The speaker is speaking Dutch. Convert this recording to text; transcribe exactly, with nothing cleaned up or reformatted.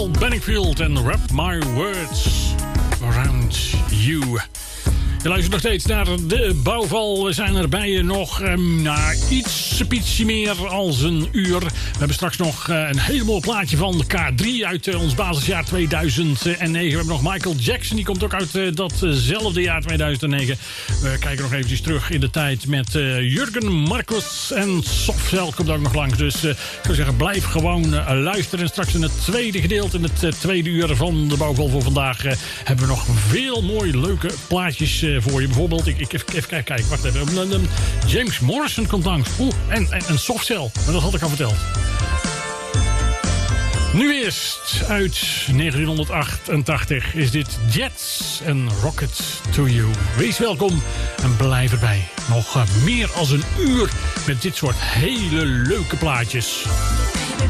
Neil Bedingfield en Wrap My Words Around You. Je luistert nog steeds naar de bouwval. We zijn er bij je nog um, nou, iets pietje meer als een uur. We hebben straks nog uh, een heel mooi plaatje van de K drie uit uh, ons basisjaar tweeduizend negen. We hebben nog Michael Jackson, die komt ook uit uh, datzelfde jaar tweeduizend negen. We kijken nog eventjes terug in de tijd met uh, Jurgen Marcus en Softcell komt ook nog langs. Dus uh, ik zou zeggen, blijf gewoon uh, luisteren. En straks in het tweede gedeelte, in het uh, tweede uur van de bouwval voor vandaag, uh, hebben we nog veel mooie leuke plaatjes uh, voor je. Bijvoorbeeld, ik, ik even, even kijken, kijk, wacht even. James Morrison komt langs. Oeh, en, en een Softcell. Maar dat had ik al verteld. Nu eerst uit negentienhonderdachtentachtig is dit Jets en Rocket to You. Wees welkom en blijf erbij. Nog meer als een uur met dit soort hele leuke plaatjes.